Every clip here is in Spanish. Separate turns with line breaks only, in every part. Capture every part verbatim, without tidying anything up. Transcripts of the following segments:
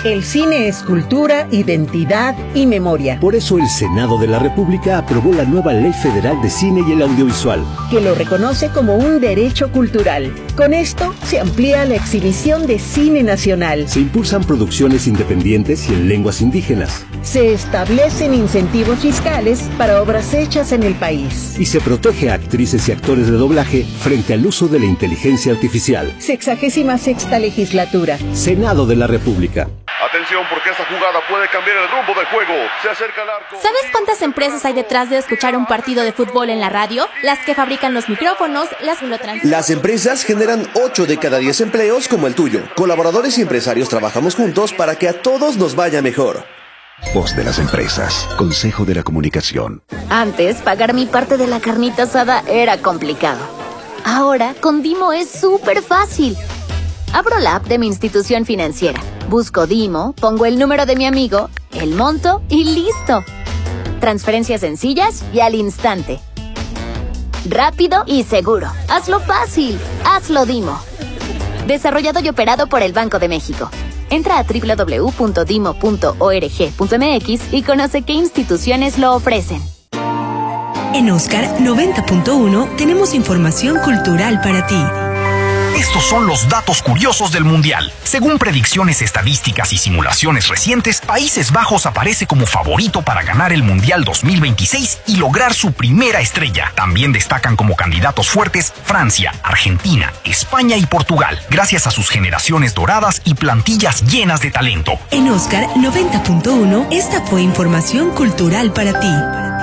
El cine es cultura, identidad y memoria.
Por eso el Senado de la República aprobó la nueva Ley Federal de Cine y el Audiovisual,
que lo reconoce como un derecho cultural. Con esto se amplía la exhibición de cine nacional.
Se impulsan producciones independientes y en lenguas indígenas.
Se establecen incentivos fiscales para obras hechas en el país.
Y se protege a actrices y actores de doblaje frente al uso de la inteligencia artificial.
Sexagésima sexta legislatura.
Senado de la República.
Atención, porque esta jugada puede cambiar el rumbo del juego. Se acerca el arco.
¿Sabes cuántas empresas hay detrás de escuchar un partido de fútbol en la radio? Las que fabrican los micrófonos, las que lo transmiten.
Las empresas generan ocho de cada diez empleos como el tuyo. Colaboradores y empresarios trabajamos juntos para que a todos nos vaya mejor.
Voz de las empresas. Consejo de la Comunicación.
Antes, pagar mi parte de la carnita asada era complicado. Ahora, con Dimo es súper fácil. Abro la app de mi institución financiera. Busco Dimo, pongo el número de mi amigo, el monto y listo. Transferencias sencillas y al instante. Rápido y seguro. Hazlo fácil. Hazlo Dimo. Desarrollado y operado por el Banco de México. Entra a doble u doble u doble u punto dimo punto org punto m x y conoce qué instituciones lo ofrecen.
En Oscar noventa punto uno tenemos información cultural para ti.
Estos son los datos curiosos del Mundial. Según predicciones estadísticas y simulaciones recientes, Países Bajos aparece como favorito para ganar el Mundial dos mil veintiséis y lograr su primera estrella. También destacan como candidatos fuertes Francia, Argentina, España y Portugal, gracias a sus generaciones doradas y plantillas llenas de talento.
En Oscar noventa punto uno, esta fue información cultural para ti.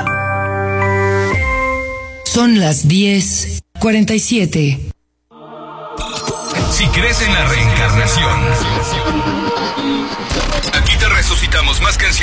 Son las diez cuarenta y siete.
Si crees en la reencarnación, aquí te resucitamos más canciones.